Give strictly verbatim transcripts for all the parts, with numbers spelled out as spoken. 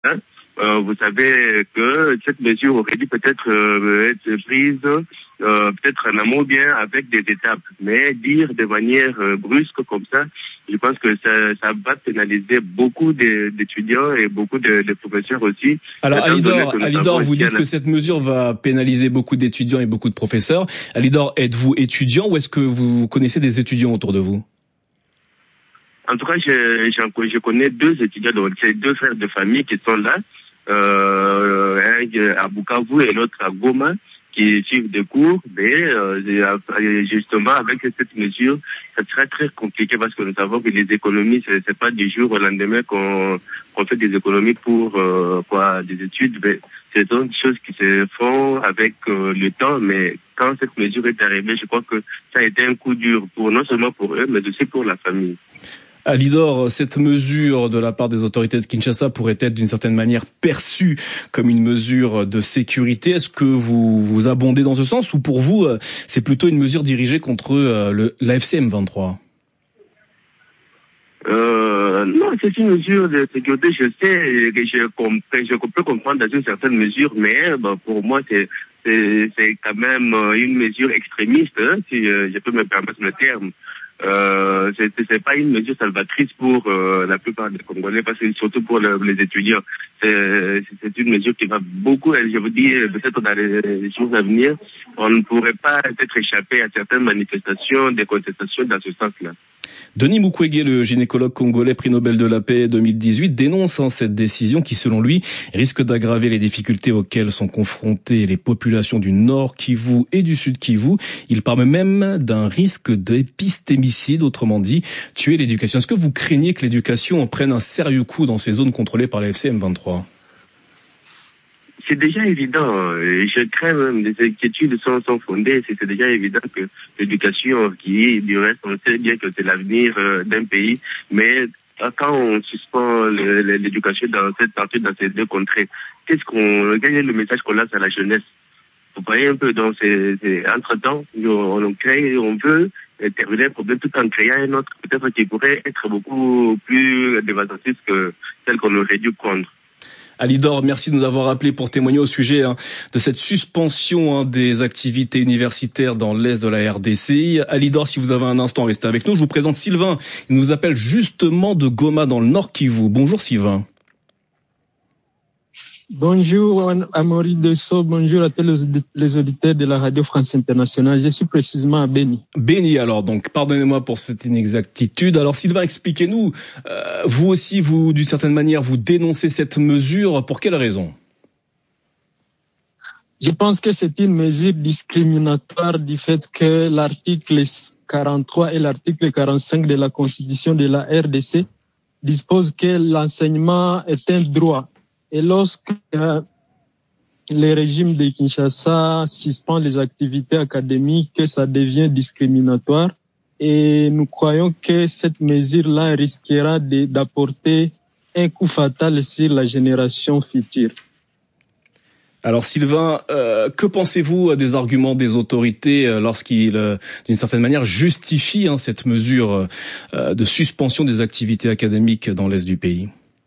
Hein? Euh, vous savez que cette mesure aurait dû peut-être euh, être prise euh, peut-être en amont bien avec des étapes. Mais dire de manière euh, brusque comme ça, je pense que ça, ça va pénaliser beaucoup d'étudiants et beaucoup de, de professeurs aussi. Alors Alidor, Alidor, vous dites que cette mesure va pénaliser beaucoup d'étudiants et beaucoup de professeurs. Alidor, êtes-vous étudiant ou est-ce que vous connaissez des étudiants autour de vous? En tout cas, je, je, je connais deux étudiants, donc c'est deux frères de famille qui sont là, euh, un à Bukavu et l'autre à Goma, qui suivent des cours, mais euh, justement avec cette mesure, ça sera très compliqué parce que nous savons que les économies, c'est, c'est pas du jour au lendemain qu'on, qu'on fait des économies pour euh, quoi, des études, mais c'est des choses qui se font avec euh, le temps, mais quand cette mesure est arrivée, je crois que ça a été un coup dur pour non seulement pour eux, mais aussi pour la famille. Alidor, cette mesure de la part des autorités de Kinshasa pourrait être d'une certaine manière perçue comme une mesure de sécurité. Est-ce que vous vous abondez dans ce sens ou pour vous, c'est plutôt une mesure dirigée contre le, l'A F C M vingt-trois? Euh, non, c'est une mesure de sécurité. Je sais que je comprends, je peux comprendre dans une certaine mesure, mais bah, pour moi, c'est, c'est, c'est quand même une mesure extrémiste, hein, si je peux me permettre le terme. Euh, c'est, c'est pas une mesure salvatrice pour euh, la plupart des Congolais, parce que surtout pour le, les étudiants. C'est, c'est une mesure qui va beaucoup, je vous dis, peut-être dans les jours à venir, on ne pourrait pas peut-être échapper à certaines manifestations, des contestations dans ce sens-là. Denis Mukwege, le gynécologue congolais prix Nobel de la paix deux mille dix-huit, dénonce hein, cette décision qui, selon lui, risque d'aggraver les difficultés auxquelles sont confrontées les populations du Nord Kivu et du Sud Kivu. Il parle même d'un risque d'épistémicide, autrement dit, tuer l'éducation. Est-ce que vous craignez que l'éducation en prenne un sérieux coup dans ces zones contrôlées par la F C M vingt-trois? C'est déjà évident. Je crains même des inquiétudes sont, sont fondées. C'est déjà évident que l'éducation, qui du reste, on sait bien que c'est l'avenir d'un pays, mais quand on suspend l'éducation dans cette partie, dans ces deux contrées, qu'est-ce qu'on, quel est le message qu'on lance à la jeunesse? Vous voyez un peu, donc c'est, c'est entre-temps, on, on crée, on veut terminer un problème tout en créant un autre, peut-être qui pourrait être beaucoup plus dévastateur que celle qu'on aurait dû prendre. Alidor, merci de nous avoir appelé pour témoigner au sujet hein, de cette suspension hein, des activités universitaires dans l'est de la R D C. Alidor, si vous avez un instant, restez avec nous. Je vous présente Sylvain. Il nous appelle justement de Goma dans le Nord Kivu. Bonjour Sylvain. Bonjour Amaury Dessau, bonjour à tous les auditeurs de la Radio France Internationale. Je suis précisément à Beni. Beni alors, donc pardonnez-moi pour cette inexactitude. Alors Sylvain, expliquez-nous, euh, vous aussi, vous d'une certaine manière, vous dénoncez cette mesure, pour quelle raison? Je pense que c'est une mesure discriminatoire du fait que l'article quarante-trois et l'article quarante-cinq de la Constitution de la R D C disposent que l'enseignement est un droit. Et lorsque euh, le régime de Kinshasa suspend les activités académiques, ça devient discriminatoire. Et nous croyons que cette mesure-là risquera de, d'apporter un coup fatal sur la génération future. Alors Sylvain, euh, que pensez-vous des arguments des autorités euh, lorsqu'ils, euh, d'une certaine manière, justifient hein, cette mesure euh, de suspension des activités académiques dans l'est du pays?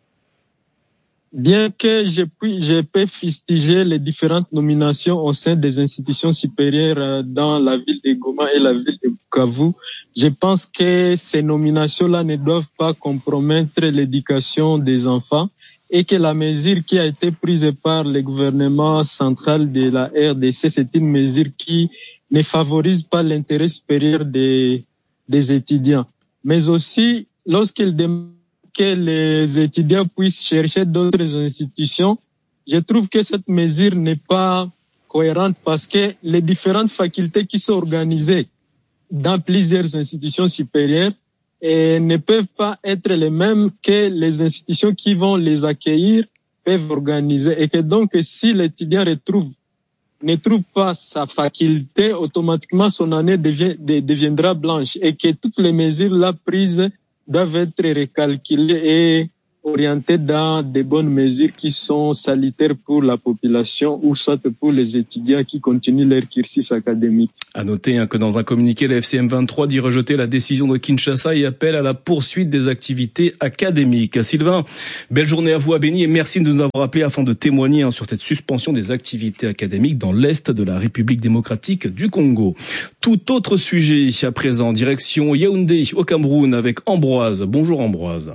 Bien que je puis, je peux fustiger les différentes nominations au sein des institutions supérieures dans la ville de Goma et la ville de Bukavu, je pense que ces nominations-là ne doivent pas compromettre l'éducation des enfants et que la mesure qui a été prise par le gouvernement central de la R D C, c'est une mesure qui ne favorise pas l'intérêt supérieur des, des étudiants. Mais aussi, lorsqu'ils demandent que les étudiants puissent chercher d'autres institutions, je trouve que cette mesure n'est pas cohérente parce que les différentes facultés qui sont organisées dans plusieurs institutions supérieures et ne peuvent pas être les mêmes que les institutions qui vont les accueillir peuvent organiser. Et que donc, si l'étudiant retrouve, ne trouve pas sa faculté, automatiquement son année devient, deviendra blanche et que toutes les mesures là prises doivent être recalculées et orientés dans des bonnes mesures qui sont salutaires pour la population ou soit pour les étudiants qui continuent leur cursus académique. À noter hein, que dans un communiqué, la F C M vingt-trois dit rejeter la décision de Kinshasa et appelle à la poursuite des activités académiques. Sylvain, belle journée à vous à Béni et merci de nous avoir appelés afin de témoigner hein, sur cette suspension des activités académiques dans l'Est de la République démocratique du Congo. Tout autre sujet à présent, direction Yaoundé au Cameroun avec Ambroise. Bonjour Ambroise.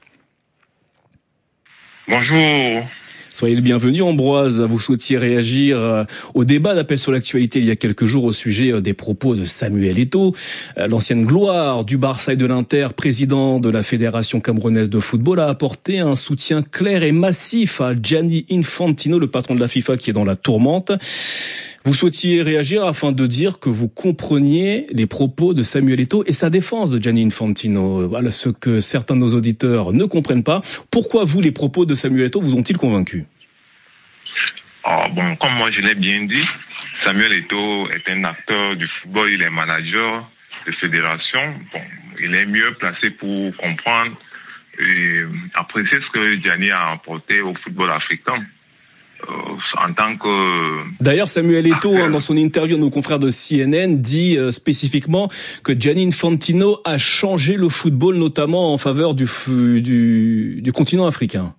Bonjour. Soyez le bienvenu Ambroise, vous souhaitiez réagir au débat d'appel sur l'actualité il y a quelques jours au sujet des propos de Samuel Eto'o, l'ancienne gloire du Barça et de l'Inter, président de la Fédération camerounaise de football, a apporté un soutien clair et massif à Gianni Infantino, le patron de la FIFA qui est dans la tourmente. Vous souhaitiez réagir afin de dire que vous compreniez les propos de Samuel Eto'o et sa défense de Gianni Infantino. Voilà ce que certains de nos auditeurs ne comprennent pas. Pourquoi vous, les propos de Samuel Eto'o vous ont-ils convaincu? Oh, bon, comme moi je l'ai bien dit, Samuel Eto'o est un acteur du football, il est manager de fédération. Bon, il est mieux placé pour comprendre et apprécier ce que Gianni a apporté au football africain. En tant que... D'ailleurs, Samuel Eto'o, hein, dans son interview à nos confrères de C N N, dit euh, spécifiquement que Gianni Infantino a changé le football, notamment en faveur du, du, du continent africain.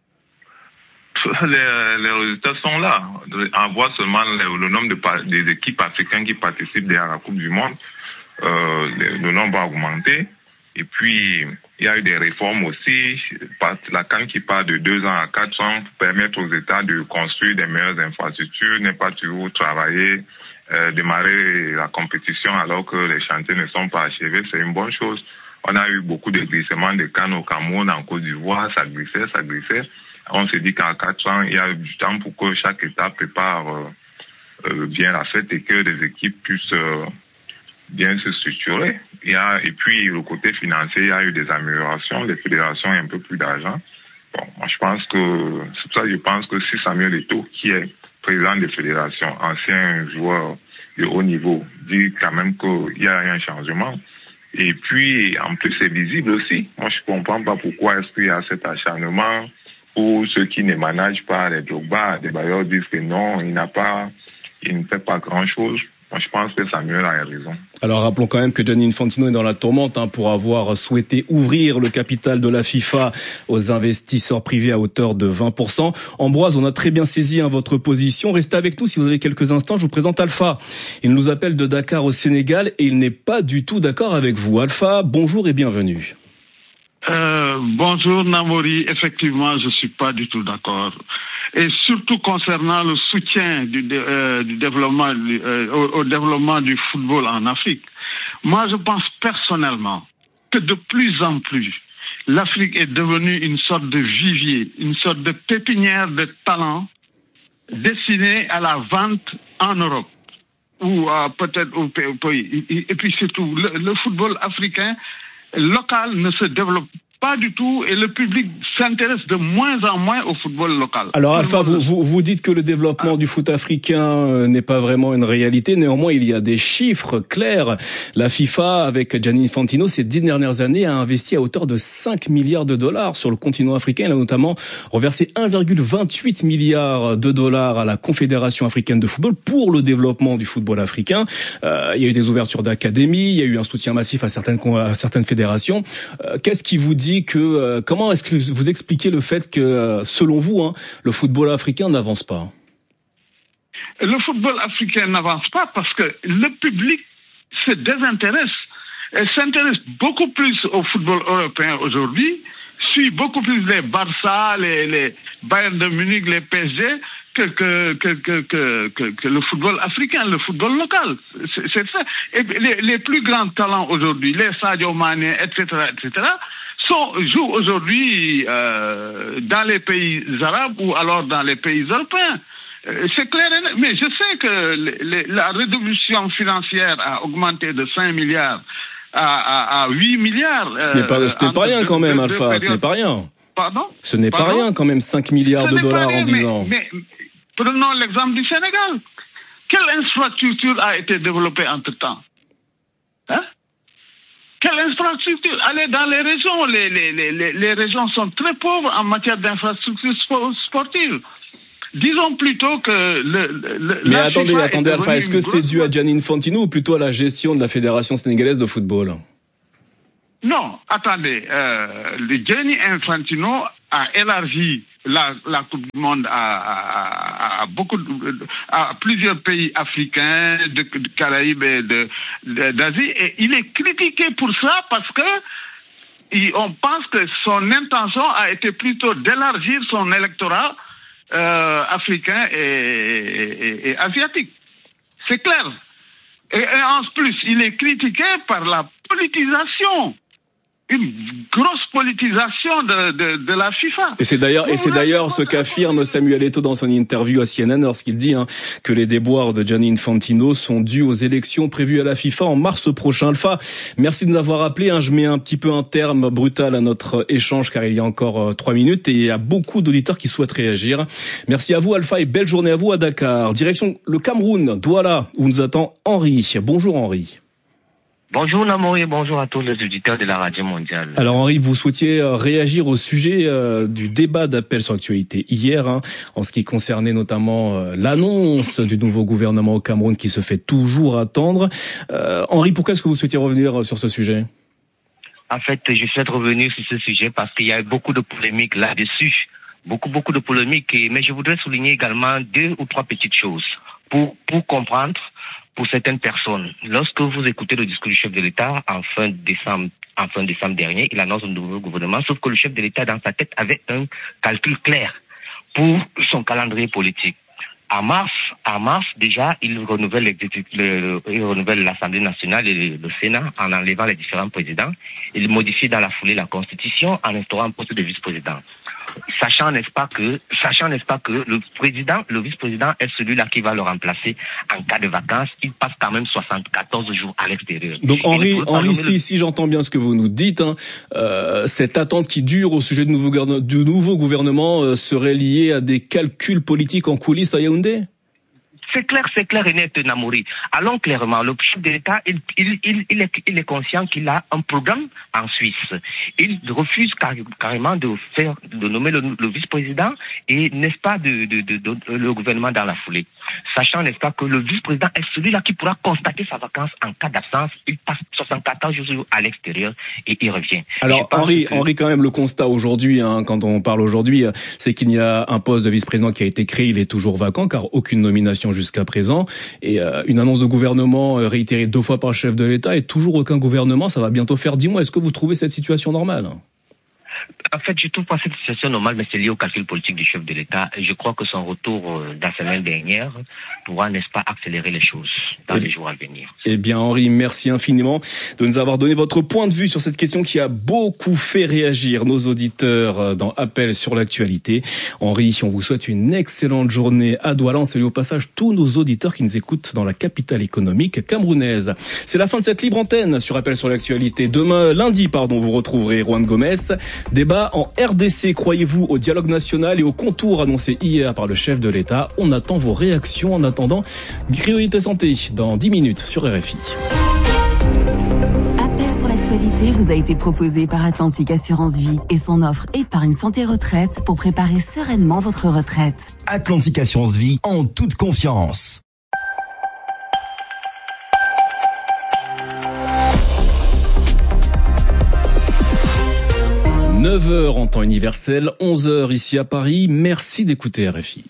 Les, les résultats sont là. On voit seulement le, le nombre de, des équipes africaines qui participent à la Coupe du Monde. Euh, le, le nombre a augmenté. Et puis, il y a eu des réformes aussi. La CAN qui part de deux ans à quatre ans pour permettre aux États de construire des meilleures infrastructures, n'est pas toujours travailler, euh, démarrer la compétition alors que les chantiers ne sont pas achevés. C'est une bonne chose. On a eu beaucoup de glissements de CAN au Cameroun, en Côte d'Ivoire, ça glissait, ça glissait. On s'est dit qu'en quatre ans, il y a eu du temps pour que chaque État prépare euh, euh, bien la fête et que les équipes puissent... Euh, bien se structurer. Il y a, et puis, le côté financier, il y a eu des améliorations. Les fédérations ont un peu plus d'argent. Bon, moi, je pense que, c'est pour ça que je pense que si Samuel Eto'o, qui est président des fédérations, ancien joueur de haut niveau, dit quand même qu'il y a un changement. Et puis, en plus, c'est visible aussi. Moi, je comprends pas pourquoi est-ce qu'il y a cet acharnement pour ceux qui ne managent pas les Drogba. Des bailleurs disent que non, il n'a pas, il ne fait pas grand-chose. Moi, je pense que Samuel a raison. Alors, rappelons quand même que Gianni Infantino est dans la tourmente hein, pour avoir souhaité ouvrir le capital de la FIFA aux investisseurs privés à hauteur de vingt pour cent. Ambroise, on a très bien saisi hein, votre position. Restez avec nous si vous avez quelques instants. Je vous présente Alpha. Il nous appelle de Dakar au Sénégal et il n'est pas du tout d'accord avec vous. Alpha, bonjour et bienvenue. Euh, bonjour Namori, effectivement, je suis pas du tout d'accord. Et surtout concernant le soutien du, euh, du développement, euh, au, au développement du football en Afrique. Moi, je pense personnellement que de plus en plus, l'Afrique est devenue une sorte de vivier, une sorte de pépinière de talents destinée à la vente en Europe ou euh, peut-être au pays. Et puis surtout, le, le football africain local ne se développe pas du tout et le public s'intéresse de moins en moins au football local. Alors Alpha, vous, vous, vous dites que le développement ah. du foot africain n'est pas vraiment une réalité. Néanmoins, il y a des chiffres clairs. La FIFA, avec Gianni Infantino, ces dix dernières années, a investi à hauteur de cinq milliards de dollars sur le continent africain. Il a notamment reversé un virgule vingt-huit milliards de dollars à la Confédération africaine de football pour le développement du football africain. Euh, il y a eu des ouvertures d'académies, il y a eu un soutien massif à certaines, à certaines fédérations. Euh, qu'est-ce qui vous dit que euh, comment est-ce que vous expliquez le fait que, euh, selon vous, hein, le football africain n'avance pas? Le football africain n'avance pas parce que le public se désintéresse et s'intéresse beaucoup plus au football européen aujourd'hui, suit beaucoup plus les Barça, les, les Bayern de Munich, les P S G que que que que que, que, que le football africain, le football local. C'est, c'est ça. Et les, les plus grands talents aujourd'hui, les Sadio Mané, et cetera, et cetera, sont jouent aujourd'hui euh, dans les pays arabes ou alors dans les pays européens. Euh, c'est clair, mais je sais que les, les, la réduction financière a augmenté de cinq milliards à, à, à huit milliards. Ce n'est pas, euh, ce n'est pas rien quand même, Alpha, ce n'est pas rien. Pardon? Ce n'est Pardon? pas rien quand même, cinq milliards de dollars rien, en dix ans. Mais, mais prenons l'exemple du Sénégal. Quelle infrastructure a été développée entre-temps? Hein? quelle infrastructure? Allez dans les régions, les, les, les, les régions sont très pauvres en matière d'infrastructures sportives. Disons plutôt que le... le Mais attendez, FIFA attendez, est Alpha, est-ce que c'est dû à Gianni Infantino ou plutôt à la gestion de la Fédération sénégalaise de football? Non, attendez, euh, le Gianni Infantino a élargi la, la Coupe du Monde à, à, à beaucoup, de, à plusieurs pays africains, de, de Caraïbes et de, de, d'Asie, et il est critiqué pour ça parce que il, on pense que son intention a été plutôt d'élargir son électorat euh, africain et, et, et asiatique. C'est clair. Et, et en plus, il est critiqué par la politisation. Une grosse politisation de, de, de la FIFA. Et c'est d'ailleurs, et c'est d'ailleurs ce qu'affirme Samuel Eto'o dans son interview à C N N lorsqu'il dit hein, que les déboires de Gianni Infantino sont dus aux élections prévues à la FIFA en mars prochain. Alpha, merci de nous avoir appelé. Hein, je mets un petit peu un terme brutal à notre échange car il y a encore euh, trois minutes et il y a beaucoup d'auditeurs qui souhaitent réagir. Merci à vous Alpha et belle journée à vous à Dakar. Direction le Cameroun, Douala, où nous attend Henri. Bonjour Henri. Bonjour Namori, bonjour à tous les auditeurs de la Radio Mondiale. Alors Henri, vous souhaitiez réagir au sujet euh, du débat d'appel sur l'actualité hier, hein, en ce qui concernait notamment euh, l'annonce du nouveau gouvernement au Cameroun qui se fait toujours attendre. Euh, Henri, pourquoi est-ce que vous souhaitiez revenir sur ce sujet ? En fait, je souhaite revenir sur ce sujet parce qu'il y a beaucoup de polémiques là-dessus. Beaucoup, beaucoup de polémiques. Mais je voudrais souligner également deux ou trois petites choses pour, pour comprendre. Pour certaines personnes, lorsque vous écoutez le discours du chef de l'État en fin décembre, en fin décembre dernier, il annonce un nouveau gouvernement, sauf que le chef de l'État dans sa tête avait un calcul clair pour son calendrier politique. À mars, à mars déjà, il renouvelle, le, il renouvelle l'Assemblée nationale et le Sénat en enlevant les différents présidents. Il modifie dans la foulée la Constitution en instaurant un poste de vice-président. Sachant, n'est-ce pas que, sachant, n'est-ce pas que le président, le vice-président est celui-là qui va le remplacer en cas de vacances. Il passe quand même soixante-quatorze jours à l'extérieur. Donc Henri, Henri, si, le... si j'entends bien ce que vous nous dites, hein, euh, cette attente qui dure au sujet du nouveau, du nouveau gouvernement euh, serait liée à des calculs politiques en coulisses à Yaoundé? C'est clair, c'est clair et net, Namori. Allons clairement, le chef de l'État, il, il, il, il, est, il est conscient qu'il a un programme en Suisse. Il refuse car, carrément de faire, de nommer le, le vice-président et, n'est-ce pas, de, de, de, de, de, le gouvernement dans la foulée. Sachant, n'est-ce pas, que le vice-président est celui-là qui pourra constater sa vacance en cas d'absence. Il passe soixante-quatorze jours à l'extérieur et il revient. Alors, Henri, que... Henri, quand même, le constat aujourd'hui, hein, quand on parle aujourd'hui, c'est qu'il y a un poste de vice-président qui a été créé, il est toujours vacant car aucune nomination jusqu'à présent. Et euh, une annonce de gouvernement euh, réitérée deux fois par le chef de l'État et toujours aucun gouvernement, ça va bientôt faire dix mois. Est-ce que vous trouvez cette situation normale ? En fait, je trouve pas cette situation normale, mais c'est lié au calcul politique du chef de l'État. Je crois que son retour euh, la semaine dernière pourra, n'est-ce pas, accélérer les choses dans et, les jours à venir. Eh bien, Henri, merci infiniment de nous avoir donné votre point de vue sur cette question qui a beaucoup fait réagir nos auditeurs dans Appel sur l'actualité. Henri, on vous souhaite une excellente journée à Douala. On salue au passage tous nos auditeurs qui nous écoutent dans la capitale économique camerounaise. C'est la fin de cette libre antenne sur Appel sur l'actualité. Demain, lundi, pardon, vous retrouverez Juan Gomez. Débat en R D C, croyez-vous au dialogue national et au contour annoncé hier par le chef de l'État. On attend vos réactions. En attendant, Priorité Santé dans dix minutes sur R F I. Appel sur l'actualité vous a été proposé par Atlantique Assurance Vie et son offre Épargne Santé Retraite pour préparer sereinement votre retraite. Atlantique Assurance Vie en toute confiance. neuf heures en temps universel, onze heures ici à Paris. Merci d'écouter R F I.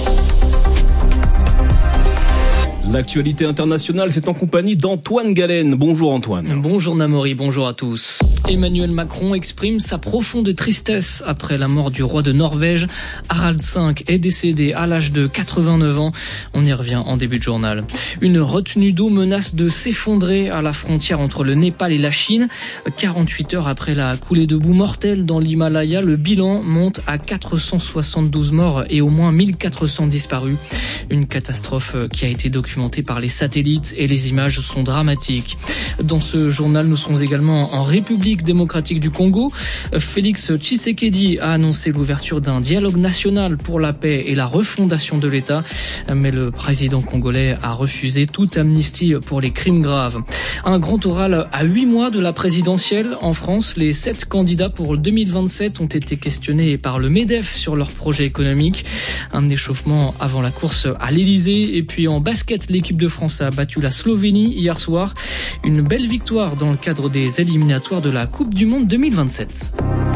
L'actualité internationale, c'est en compagnie d'Antoine Galen. Bonjour Antoine. Bonjour Namori, bonjour à tous. Emmanuel Macron exprime sa profonde tristesse après la mort du roi de Norvège. Harald cinq est décédé à l'âge de quatre-vingt-neuf ans. On y revient en début de journal. Une retenue d'eau menace de s'effondrer à la frontière entre le Népal et la Chine. quarante-huit heures après la coulée de boue mortelle dans l'Himalaya, le bilan monte à quatre cent soixante-douze morts et au moins mille quatre cents disparus. Une catastrophe qui a été documentée par les satellites et les images sont dramatiques. Dans ce journal, nous serons également en République République démocratique du Congo. Félix Tshisekedi a annoncé l'ouverture d'un dialogue national pour la paix et la refondation de l'État. Mais le président congolais a refusé toute amnistie pour les crimes graves. Un grand oral à huit mois de la présidentielle. En France, les sept candidats pour deux mille vingt-sept ont été questionnés par le MEDEF sur leur projet économique. Un échauffement avant la course à l'Elysée. Et puis en basket, l'équipe de France a battu la Slovénie hier soir. Une belle victoire dans le cadre des éliminatoires de la Coupe du Monde deux mille vingt-sept.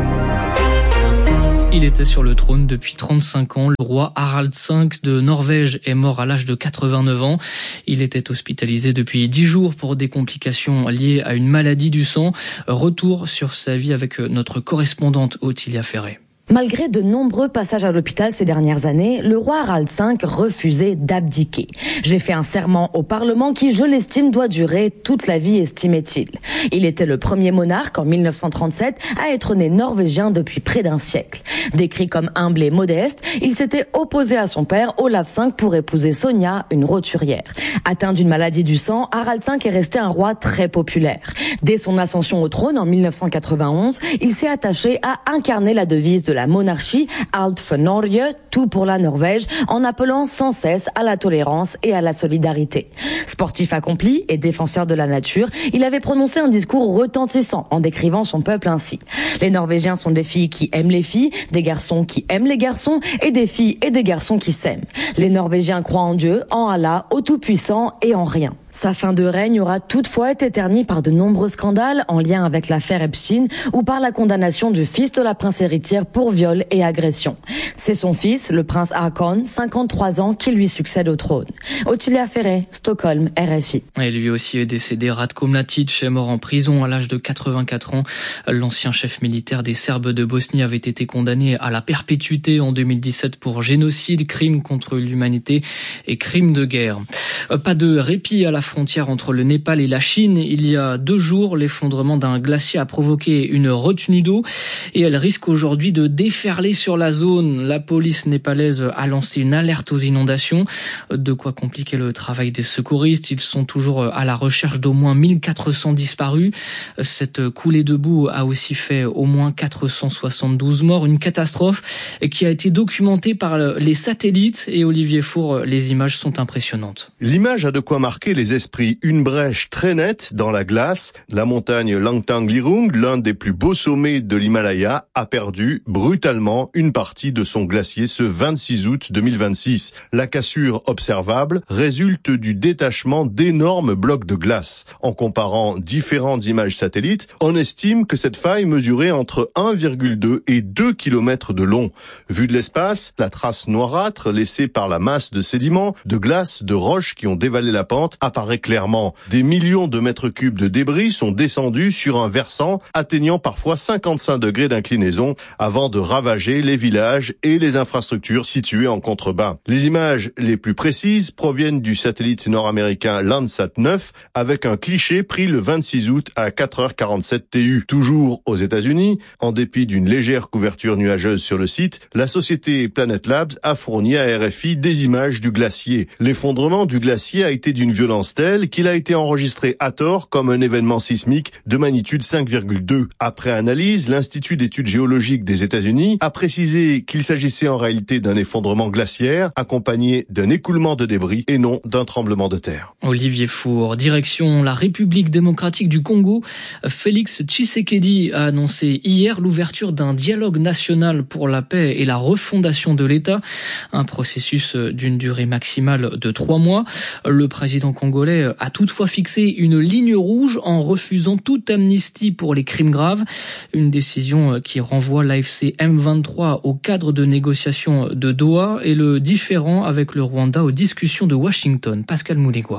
Il était sur le trône depuis trente-cinq ans. Le roi Harald cinq de Norvège est mort à l'âge de quatre-vingt-neuf ans. Il était hospitalisé depuis dix jours pour des complications liées à une maladie du sang. Retour sur sa vie avec notre correspondante Ottilia Ferré. Malgré de nombreux passages à l'hôpital ces dernières années, le roi Harald cinq refusait d'abdiquer. J'ai fait un serment au Parlement qui, je l'estime, doit durer toute la vie, estimait-il. Il était le premier monarque en mille neuf cent trente-sept à être né norvégien depuis près d'un siècle. Décrit comme humble et modeste, il s'était opposé à son père, Olaf cinq, pour épouser Sonia, une roturière. Atteint d'une maladie du sang, Harald cinq est resté un roi très populaire. Dès son ascension au trône en mille neuf cent quatre-vingt-onze, il s'est attaché à incarner la devise de la monarchie, Alt for Norge, tout pour la Norvège, en appelant sans cesse à la tolérance et à la solidarité. Sportif accompli et défenseur de la nature, il avait prononcé un discours retentissant en décrivant son peuple ainsi. Les Norvégiens sont des filles qui aiment les filles, des garçons qui aiment les garçons et des filles et des garçons qui s'aiment. Les Norvégiens croient en Dieu, en Allah, au Tout-Puissant et en rien. Sa fin de règne aura toutefois été ternie par de nombreux scandales en lien avec l'affaire Epstein ou par la condamnation du fils de la prince héritière pour viol et agression. C'est son fils, le prince Haakon, cinquante-trois ans, qui lui succède au trône. Ottilia Ferré, Stockholm, R F I. Et lui aussi est décédé. Ratko Mladic est mort en prison à l'âge de quatre-vingt-quatre ans. L'ancien chef militaire des Serbes de Bosnie avait été condamné à la perpétuité en deux mille dix-sept pour génocide, crime contre l'humanité et crime de guerre. Pas de répit à la frontière entre le Népal et la Chine. Il y a deux jours, l'effondrement d'un glacier a provoqué une retenue d'eau et elle risque aujourd'hui de déferler sur la zone. La police népalaise a lancé une alerte aux inondations. De quoi compliquer le travail des secouristes. Ils sont toujours à la recherche d'au moins mille quatre cents disparus. Cette coulée de boue a aussi fait au moins quatre cent soixante-douze morts. Une catastrophe qui a été documentée par les satellites. Et Olivier Four, les images sont impressionnantes. L'image a de quoi marquer les esprits. Une brèche très nette dans la glace. La montagne Langtang Lirung, l'un des plus beaux sommets de l'Himalaya, a perdu brutalement une partie de son glacier ce vingt-six août deux mille vingt-six. La cassure observable résulte du détachement d'énormes blocs de glace. En comparant différentes images satellites, on estime que cette faille mesurait entre un virgule deux et deux kilomètres de long. Vue de l'espace, la trace noirâtre laissée par la masse de sédiments, de glace, de roches qui ont dévalé la pente apparaît clairement. Des millions de mètres cubes de débris sont descendus sur un versant atteignant parfois cinquante-cinq degrés d'inclinaison avant de ravager les villages et les infrastructures situées en contrebas. Les images les plus précises proviennent du satellite nord-américain Landsat neuf avec un cliché pris le vingt-six août à quatre heures quarante-sept T U. Toujours aux États-Unis, en dépit d'une légère couverture nuageuse sur le site, la société Planet Labs a fourni à R F I des images du glacier. L'effondrement du glacier a été d'une violence telle qu'il a été enregistré à tort comme un événement sismique de magnitude cinq virgule deux. Après analyse, l'Institut d'études géologiques des États-Unis a précisé qu'il s'agissait en réalité d'un effondrement glaciaire accompagné d'un écoulement de débris et non d'un tremblement de terre. Olivier Four, direction la République démocratique du Congo. Félix Tshisekedi a annoncé hier l'ouverture d'un dialogue national pour la paix et la refondation de l'État, un processus d'une durée maximale de trois mois. Le président congolais a toutefois fixé une ligne rouge en refusant toute amnistie pour les crimes graves, une décision qui renvoie l'A F C M vingt-trois au cadre de négociation de Doha et le différend avec le Rwanda aux discussions de Washington. Pascal Moulégois.